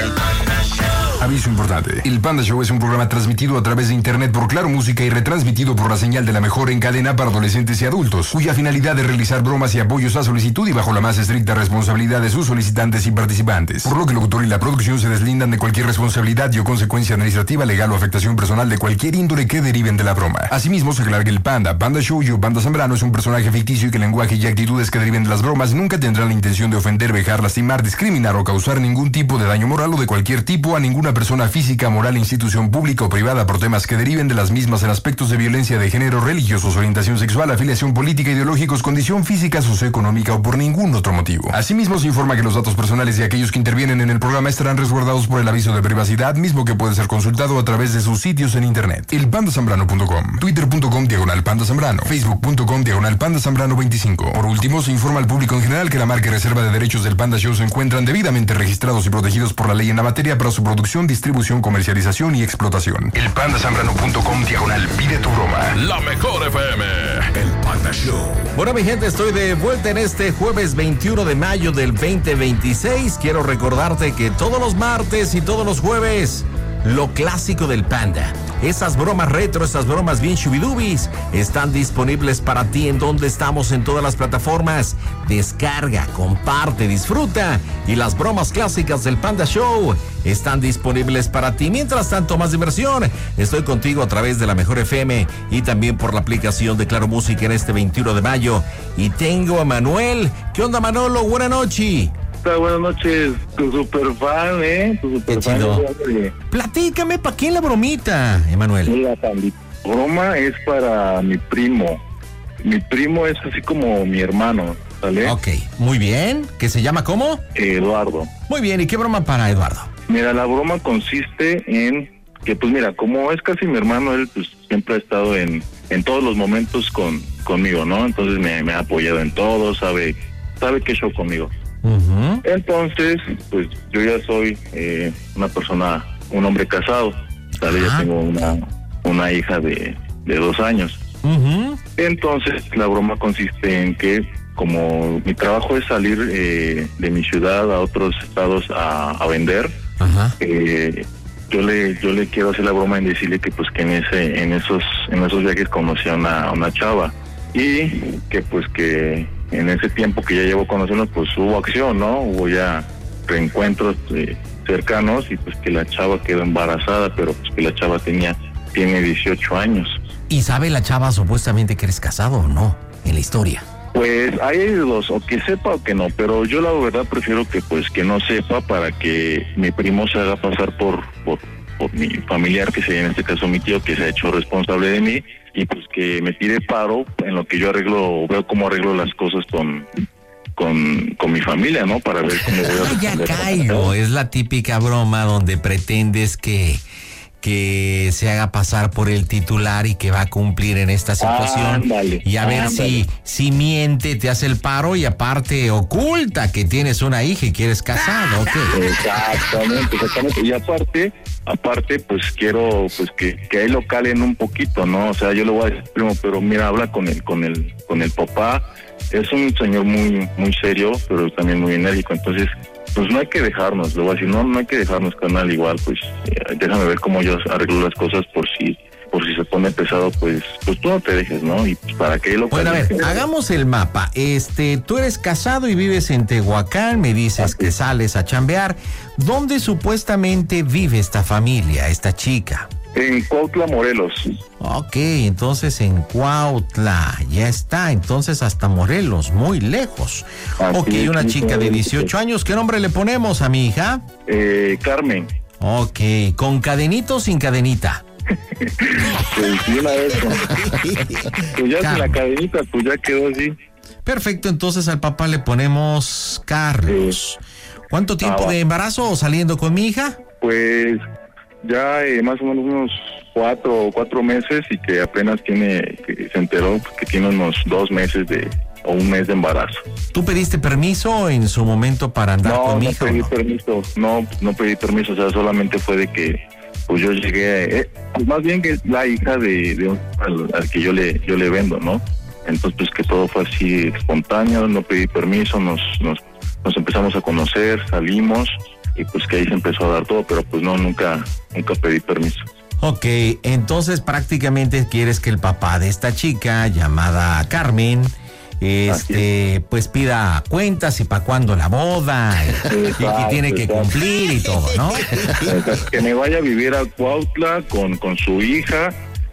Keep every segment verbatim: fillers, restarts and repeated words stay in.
El Panda Show. Aviso importante. El Panda Show es un programa transmitido a través de internet por Claro Música y retransmitido por la señal de la mejor en cadena para adolescentes y adultos, cuya finalidad es realizar bromas y apoyos a solicitud y bajo la más estricta responsabilidad de sus solicitantes y participantes. Por lo que el locutor y la producción se deslindan de cualquier responsabilidad y o consecuencia administrativa, legal o afectación personal de cualquier índole que deriven de la broma. Asimismo, se aclara que el Panda, Panda Show y o Panda Zambrano es un personaje ficticio y que el lenguaje y actitudes que deriven de las bromas nunca tendrán la intención de ofender, vejar, lastimar, discriminar o causar ningún tipo de daño moral o de cualquier tipo a ninguna persona física, moral, institución pública o privada por temas que deriven de las mismas en aspectos de violencia de género, religiosos, orientación sexual, afiliación política, ideológicos, condición física, socioeconómica o por ningún otro motivo. Asimismo, se informa que los datos personales de aquellos que intervienen en el programa estarán resguardados por el aviso de privacidad, mismo que puede ser consultado a través de sus sitios en internet. el panda zambrano punto com, twitter punto com diagonal panda zambrano, facebook punto com diagonal panda zambrano veinticinco. Por último, se informa al público en general que la marca y reserva de derechos del Panda Show se encuentran debidamente registrados y protegidos por la ley en la materia para su producción, distribución, comercialización y explotación. el panda zambrano punto com diagonal pide tu broma. La mejor F M. El Panda Show. Bueno, mi gente, estoy de vuelta en este jueves veintiuno de mayo del veinte veintiséis. Quiero recordarte que todos los martes y todos los jueves, lo clásico del Panda, esas bromas retro, esas bromas bien shubidubis, están disponibles para ti en donde estamos en todas las plataformas. Descarga, comparte, disfruta. Y las bromas clásicas del Panda Show están disponibles para ti. Mientras tanto, más diversión. Estoy contigo a través de la Mejor F M y también por la aplicación de Claro Música en este veintiuno de mayo. Y tengo a Manuel. ¿Qué onda, Manolo? Buena noche. Buenas noches, tu super fan, ¿eh? Tu super Qué fan. chido. De... Platícame, ¿para quién la bromita, Emanuel? Mira, Sandy, broma es para mi primo. Mi primo es así como mi hermano, ¿sale? Ok, muy bien. ¿Que se llama cómo? Eduardo. Muy bien, ¿y qué broma para Eduardo? Mira, la broma consiste en que, pues mira, como es casi mi hermano, él pues siempre ha estado en, en todos los momentos con conmigo, ¿no? Entonces me, me ha apoyado en todo, sabe, sabe qué show conmigo. Uh-huh. Entonces, pues yo ya soy eh, una persona, un hombre casado, ¿sale? Ah. Ya tengo una, una hija de, de dos años. Uh-huh. Entonces, la broma consiste en que, como mi trabajo es salir eh, de mi ciudad a otros estados a, a vender, Ajá. eh, yo le yo le quiero hacer la broma en decirle que pues que en ese en esos en esos viajes conocí a una, una chava y que pues que en ese tiempo que ya llevo conociendo, pues hubo acción, ¿no? Hubo ya reencuentros eh, cercanos y pues que la chava quedó embarazada, pero pues que la chava tenía tiene dieciocho años. ¿Y sabe la chava supuestamente que eres casado o no en la historia? Pues hay dos, o que sepa o que no, pero yo la verdad prefiero que pues que no sepa para que mi primo se haga pasar por, por, por mi familiar, que sería en este caso mi tío, que se ha hecho responsable de mí, y pues que me tire paro en lo que yo arreglo, veo cómo arreglo las cosas con, con, con mi familia, ¿no? Para ver cómo voy a Ah, ya responder. caigo. Es la típica broma donde pretendes que, que se haga pasar por el titular y que va a cumplir en esta situación. Ándale, y a ver ándale. si, si miente, te hace el paro y aparte oculta que tienes una hija y que eres casado. ¿Ok? Exactamente, exactamente. Y aparte, aparte, pues quiero pues que, que ahí lo calen un poquito, ¿no? O sea, yo le voy a decir, primo, pero mira, habla con el, con el, con el papá. Es un señor muy, muy serio, pero también muy enérgico. Entonces, pues no hay que dejarnos, le voy a decir, no, no hay que dejarnos, canal, igual, pues eh, déjame ver cómo yo arreglo las cosas por si, por si se pone pesado, pues, pues tú no te dejes, ¿no? Y pues para que lo Bueno, a ver, hagamos el mapa. Este, tú eres casado y vives en Tehuacán, me dices que sales a chambear. ¿Dónde supuestamente vive esta familia, esta chica? En Cuautla, Morelos. Ok, entonces en Cuautla, ya está, entonces hasta Morelos, muy lejos. Así Ok, es, una sí, chica de dieciocho años, ¿qué nombre le ponemos a mi hija? Eh, Carmen. Ok, ¿con cadenito o sin cadenita? Pues sí, una vez. Pues ya sin la cadenita, pues ya quedó así. Perfecto, entonces al papá le ponemos Carlos. ¿Cuánto tiempo Ah, va. de embarazo saliendo con mi hija? Pues ya eh, más o menos unos cuatro cuatro meses y que apenas tiene, que se enteró que tiene unos dos meses de o un mes de embarazo. ¿Tú pediste permiso en su momento para andar No, con mi no hija o pedí no? permiso, no, no pedí permiso, o sea, solamente fue de que pues yo llegué, eh, pues más bien que es la hija de, de un al, al que yo le yo le vendo, ¿no? Entonces pues que todo fue así espontáneo, no pedí permiso, nos nos nos empezamos a conocer, salimos y pues que ahí se empezó a dar todo, pero pues no, nunca, nunca pedí permiso. Ok, entonces prácticamente quieres que el papá de esta chica llamada Carmen, este, pues pida cuentas y para cuándo la boda, y, y que tiene que cumplir y todo, ¿no? Que me vaya a vivir a Cuautla con, con su hija,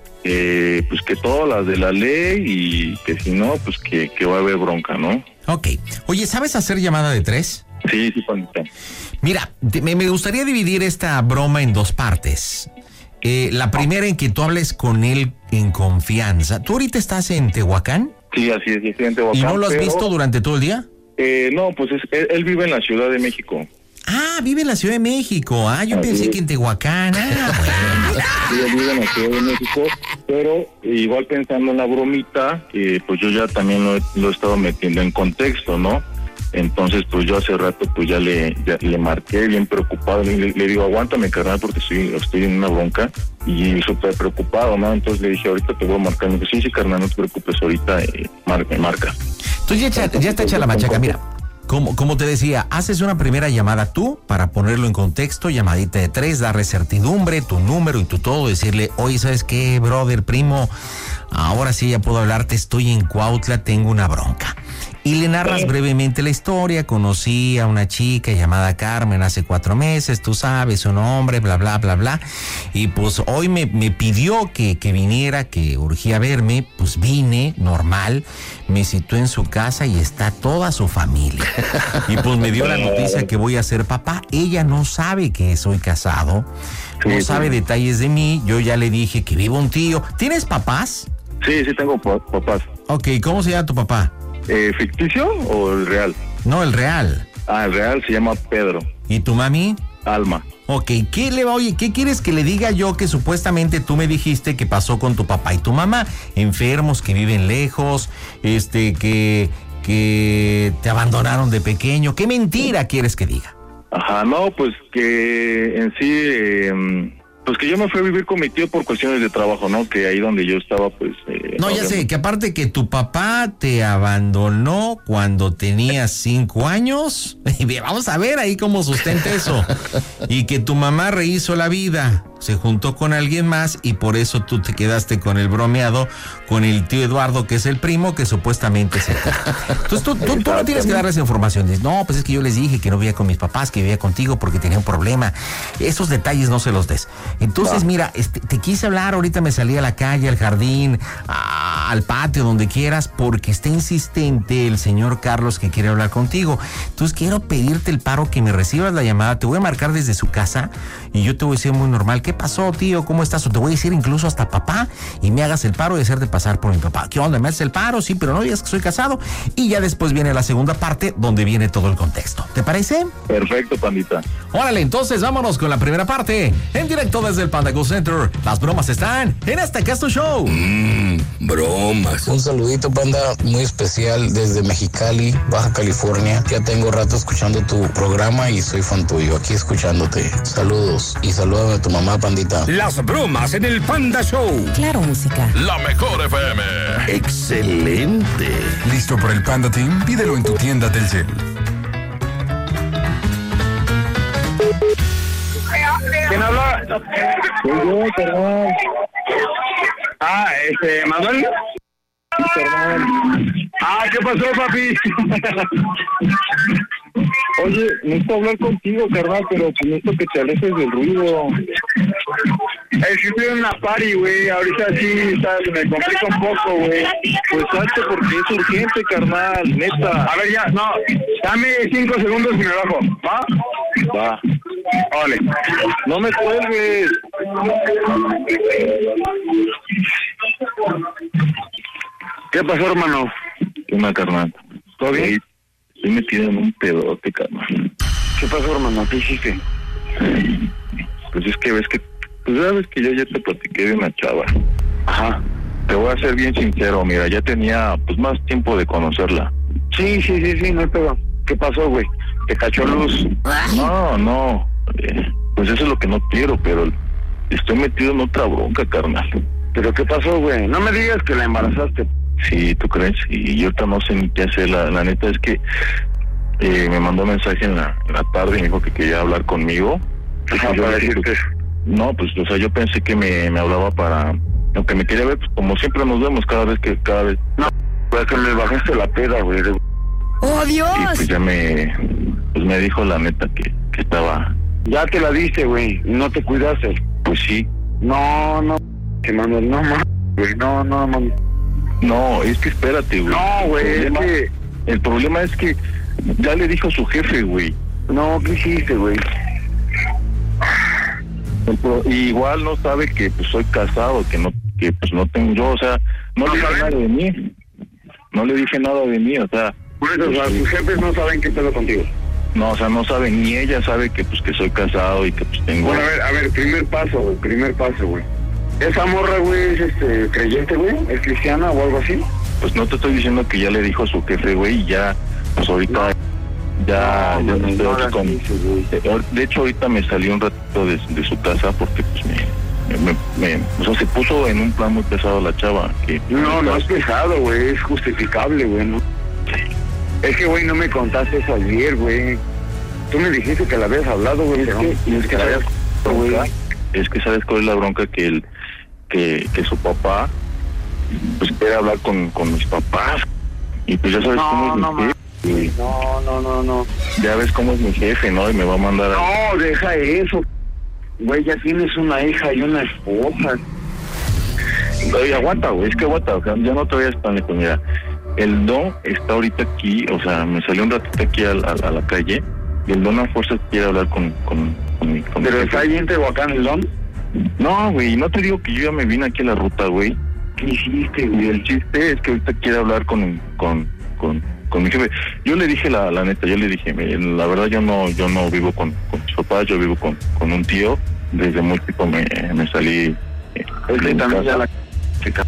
eh, pues que todas las de la ley, y que si no, pues que, que va a haber bronca, ¿no? Ok, oye, ¿sabes hacer llamada de tres? Sí, sí, pandita. Mira, te, me, me gustaría dividir esta broma en dos partes. Eh, la primera en que tú hables con él en confianza. ¿Tú ahorita estás en Tehuacán? Sí, así es, sí, en Tehuacán. ¿Y no lo has pero, visto durante todo el día? Eh, no, pues es, él, él vive en la Ciudad de México. Ah, vive en la Ciudad de México. Ah, yo así pensé es. que en Tehuacán. Ah, bueno. Sí, él vive en la Ciudad de México, pero igual pensando en la bromita, eh, pues yo ya también lo, lo he estado metiendo en contexto, ¿no? Entonces, pues yo hace rato pues ya le ya le marqué bien preocupado, le, le digo, aguántame, carnal, porque estoy, estoy en una bronca, y súper preocupado, ¿no? Entonces le dije, ahorita te voy a marcar. Me dijo, sí, sí, carnal, no te preocupes, ahorita eh, mar, me marca. Entonces ya, echa, ya está hecha la machaca, mira. Como, como te decía, haces una primera llamada tú para ponerlo en contexto, llamadita de tres, darle certidumbre, tu número y tu todo, decirle, oye, ¿sabes qué, brother, primo? Ahora sí ya puedo hablarte, estoy en Cuautla, tengo una bronca. Y le narras brevemente la historia. Conocí a una chica llamada Carmen hace cuatro meses, tú sabes su nombre, bla, bla, bla, bla. Y pues hoy me, me pidió que, que viniera, que urgía verme. Pues vine, normal, me situé en su casa y está toda su familia. Y pues me dio la noticia que voy a ser papá. Ella no sabe que soy casado, no sabe detalles de mí. Yo ya le dije que vivo un tío. ¿Tienes papás? Sí, sí tengo papás. Ok, ¿cómo se llama tu papá? Eh, ¿Ficticio o el real? No, el real. Ah, el real se llama Pedro. ¿Y tu mami? Alma. Ok, ¿qué le va, oye, qué quieres que le diga yo que supuestamente tú me dijiste que pasó con tu papá y tu mamá? Enfermos, que viven lejos, este, que, que te abandonaron de pequeño. ¿Qué mentira quieres que diga? Ajá, no, pues que en sí, eh, pues que yo me fui a vivir con mi tío por cuestiones de trabajo, ¿no? Que ahí donde yo estaba, pues... Eh, no, ya sé, que aparte que tu papá te abandonó cuando tenías cinco años, vamos a ver ahí cómo sustenta eso, y que tu mamá rehizo la vida, se juntó con alguien más y por eso tú te quedaste con el bromeado, con el tío Eduardo, que es el primo, que supuestamente se fue. Entonces tú, tú, tú no tienes que darles información. Dices, no, pues es que yo les dije que no vivía con mis papás, que vivía contigo porque tenía un problema. Esos detalles no se los des. Entonces, mira, este, te quise hablar, ahorita me salí a la calle, al jardín, a, al patio, donde quieras, porque está insistente el señor Carlos que quiere hablar contigo. Entonces quiero pedirte el paro que me recibas la llamada. Te voy a marcar desde su casa y yo te voy a decir muy normal, ¿qué pasó, tío? ¿Cómo estás? O te voy a decir incluso hasta papá, y me hagas el paro de hacerte pasar por mi papá. ¿Qué onda? ¿Me haces el paro? Sí, pero no digas que soy casado. Y ya después viene la segunda parte donde viene todo el contexto. ¿Te parece? Perfecto, pandita. Órale, entonces vámonos con la primera parte. En directo desde el Panda Go Center. Las bromas están en este Casto Show. Mmm, bromas. Un saludito, panda, muy especial desde Mexicali, Baja California. Ya tengo rato escuchando tu programa y soy fan tuyo, aquí escuchándote. Saludos y salúdame a tu mamá, pandita. Las bromas en el Panda Show. Claro, música. La mejor F M. Excelente. ¿Listo para el Panda Team? Pídelo en tu tienda Telcel. ¿Quién habla? Soy yo, perdón. Ah, este, Manuel. Sí, perdón. Ah, ¿qué pasó, papi? Oye, necesito hablar contigo, carnal, pero pues necesito que te alejes del ruido. Es que estoy en una party, güey. Ahorita sí, ¿sabes? Me complica un poco, güey. Pues salte porque es urgente, carnal, neta. A ver, ya, no. Dame cinco segundos y me bajo, ¿va? Va. Vale. No me cuelgues. ¿Qué pasó, hermano? ¿Qué onda, carnal? ¿Todo bien? Estoy metido en un pedote, carnal. ¿Qué pasó, hermano? ¿Qué hiciste? Pues es que ves que... Pues sabes que yo ya te platiqué de una chava. Ajá. Te voy a ser bien sincero, mira, ya tenía pues más tiempo de conocerla. Sí, sí, sí, sí, no hay pedo. ¿Qué pasó, güey? ¿Te cachó luz? No, no. Eh, pues eso es lo que no quiero, pero estoy metido en otra bronca, carnal. ¿Pero qué pasó, güey? No me digas que la embarazaste. Sí, ¿tú crees? Y yo ahorita no sé ni qué hacer, la, la neta es que eh, me mandó un mensaje en la, en la tarde y me dijo que quería hablar conmigo. Ajá, Yo para le dije, decirte. no, pues, o sea, yo pensé que me, me hablaba para, aunque me quería ver, pues como siempre nos vemos cada vez que, cada vez. No, pues que me bajaste la peda, güey. ¡Oh, Dios! Y pues ya me, pues me dijo la neta que, que estaba, Ya te la diste, güey, y no te cuidaste. pues sí. No, no, que Manuel, no, mames, güey, no, no, no. No, es que espérate, güey. No, güey, El es problema- que, El problema es que ya le dijo a su jefe, güey. no, ¿qué hiciste, güey? El pro- y igual no sabe que pues soy casado, que no, que pues no tengo yo, o sea, no, ¿No le dije saben? nada de mí. No le dije nada de mí, o sea, Por eso, o sea, sus jefes no saben qué pedo contigo. no, o sea, no sabe, ni ella sabe que pues que soy casado y que pues tengo. Bueno, a ver, a ver, primer paso, güey, primer paso, güey. ¿Esa morra, güey, es este, creyente, güey? ¿Es cristiana o algo así? Pues no te estoy diciendo que ya le dijo a su jefe, güey, y ya, pues ahorita, ya, No, ya no, estoy no aquí hagas con- eso, güey. de, de hecho, ahorita me salió un ratito de, de su casa porque pues me, me, me- o sea, se puso en un plan muy pesado la chava. Que, No, no es pesado, güey, es justificable, güey, ¿no? Es que, güey, no me contaste eso ayer, güey. Tú me dijiste que la habías hablado, güey. Es pero- que, y es que la sabes, habías- güey. bronca, es que sabes cuál es la bronca, que el que, que su papá pues quiere hablar con, con mis papás, y pues ya sabes No, cómo es no, mi jefe, güey. No, no, no, no. Ya ves cómo es mi jefe, ¿no? Y me va a mandar a... No, deja eso. Güey, ya tienes una hija y una esposa. Oye, aguanta, güey, es que aguanta, o sea, ya no te vayas tan lejos, mira, el don está ahorita aquí, o sea, me salió un ratito aquí a, la- a la calle, y el don a fuerza quiere hablar con, con, con mi, con mi Pero jefe. está ahí en Tehuacán el don. No, güey, no te digo que yo ya me vine aquí a la ruta, güey. ¿Qué hiciste, Y güey? el chiste es que ahorita quiere hablar con, con, con, con mi jefe. Yo le dije la, la neta, yo le dije, "Me- la verdad yo no, yo no vivo con, con mis papás, yo vivo con, con un tío. Desde muy chico me, me salí. eh, Es de que mi también ya casa. la...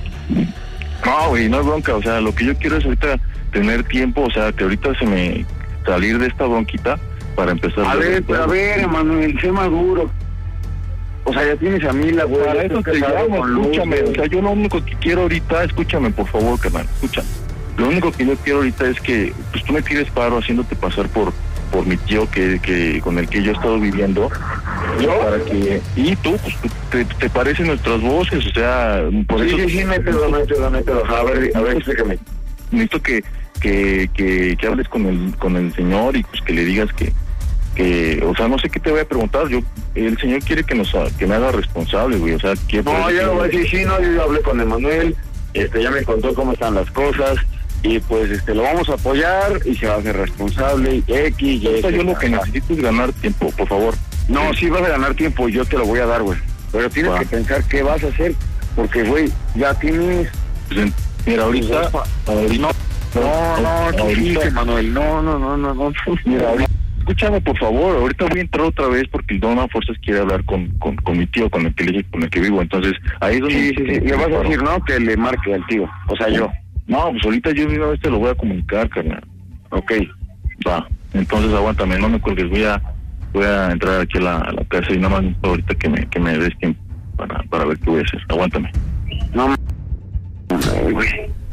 No, güey, no es bronca, o sea, lo que yo quiero es ahorita tener tiempo, o sea, que ahorita se me salir de esta bronquita para empezar. A ver, pero a ver, Emanuel, sé maduro. O sea, ya tienes a Mila, güey. Para ya eso estás te casado llamo, con Luz, escúchame, güey. o sea, yo lo único que quiero ahorita, escúchame por favor, carnal, escúchame. Lo único que yo quiero ahorita es que, pues tú me tires paro haciéndote pasar por por mi tío que, que con el que yo he estado viviendo. ¿Yo? Para que, y tú, pues tú- te, te parecen nuestras voces, o sea, por Sí, eso sí, sí, mételo, mételo, mételo. A ver, a ver, explícame. necesito que, que, que, que hables con el, con el señor y pues que le digas que, que, o sea, no sé qué te voy a preguntar, yo, el señor quiere que nos, ha- que me haga responsable, güey, o sea, que... No, ya lo voy a decir, sí, no, yo ya hablé con Emanuel, este, ya me contó cómo están las cosas, y pues, este, lo vamos a apoyar, y se va a hacer responsable, y X, y Ahorita X, yo lo que ajá. necesito es ganar tiempo, por favor. No, sí vas a ganar tiempo, yo te lo voy a dar, güey. Pero tienes Va. que pensar qué vas a hacer, porque, güey, ya tienes... Pues, en- mira, ahorita... ahorita No, no, ¿qué ahorita- hiciste, Manuel? No, no, no, no, no. Mira, ahorita, escúchame por favor, ahorita voy a entrar otra vez porque el don a fuerzas quiere hablar con, con, con mi tío, con el que le dije, con el que vivo, entonces ahí es donde... Sí, sí, sí, le vas a decir, ¿no? Que le marque al tío, o sea, yo. No, pues ahorita yo de una vez te lo voy a comunicar, carnal. Ok. Va, entonces aguántame, no me cuelgues, voy a voy a entrar aquí a la, a la casa y nada más necesito ahorita que me, que me des tiempo para, para ver qué voy a hacer, aguántame. No, no, güey.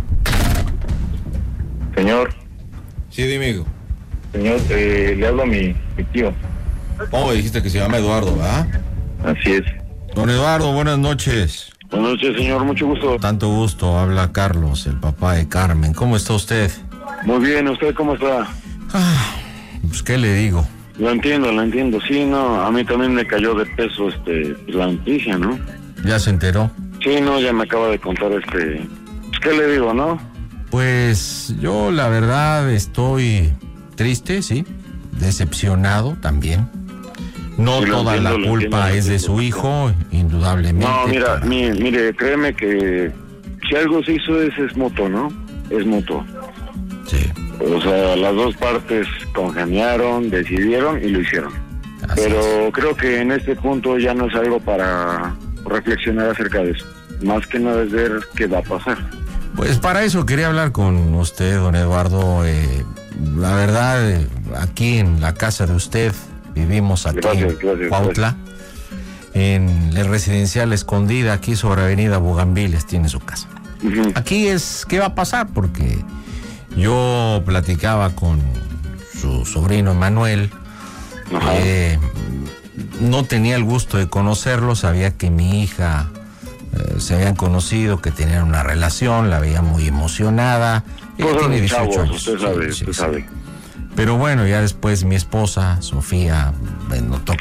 Señor, Sí, dime, hijo. señor, eh, le hablo a mi, mi tío, Oh, dijiste que se llama Eduardo, ¿verdad? así es. Don Eduardo, buenas noches. Buenas noches, señor, mucho gusto. Tanto gusto, habla Carlos, el papá de Carmen. ¿Cómo está usted? Muy bien, ¿usted cómo está? Ah, pues, ¿qué le digo? Lo entiendo, lo entiendo. Sí, no, a mí también me cayó de peso este la noticia, ¿no? ¿Ya se enteró? Sí, no, ya me acaba de contar este... Pues, ¿qué le digo, no? Pues yo la verdad estoy triste, sí, decepcionado también. No Sí, lo toda entiendo, la lo culpa entiendo, lo es de entiendo. su hijo, indudablemente. No, mira, para- mi- mire, créeme que si algo se hizo es, es mutuo, ¿no? Es mutuo. Sí, O sea, las dos partes congeniaron, decidieron y lo hicieron. así es. Pero creo que en este punto ya no es algo para reflexionar acerca de eso. Más que nada es ver qué va a pasar. Pues para eso quería hablar con usted, don Eduardo. Eh, la verdad, eh, aquí en la casa de usted, vivimos aquí Gracias, en gracias, Cuautla, en la residencial escondida, aquí sobre Avenida Bugambiles, tiene su casa. Ujú. Aquí es, ¿qué va a pasar? Porque yo platicaba con su sobrino Manuel. Eh, no tenía el gusto de conocerlo, sabía que mi hija eh, se habían conocido, que tenían una relación, la veía muy emocionada. Ella tiene dieciocho años. Usted sabe, sí, usted sí, sabe. sí. Pero bueno, ya después mi esposa, Sofía, me notó